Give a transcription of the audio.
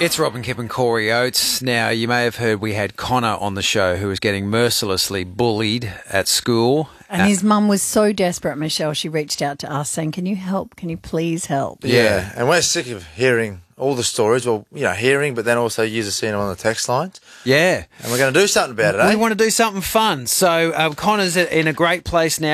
It's Robin Kip and Corey Oates. Now, you may have heard we had Connor on the show who was getting mercilessly bullied at school. And his mum was so desperate, Michelle, she reached out to us saying, can you help? Can you please help? Yeah, and we're sick of hearing all the stories, well, hearing, but then also users seeing them on the text lines. Yeah. And we're going to do something about it, We want to do something fun. So Connor's in a great place now.